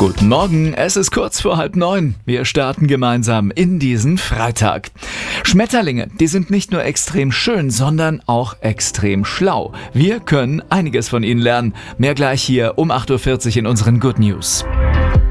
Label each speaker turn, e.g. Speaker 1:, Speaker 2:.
Speaker 1: Guten Morgen, es ist kurz vor 8:30. Wir starten gemeinsam in diesen Freitag. Schmetterlinge, die sind nicht nur extrem schön, sondern auch extrem schlau. Wir können einiges von ihnen lernen. Mehr gleich hier um 8:40 Uhr in unseren Good News.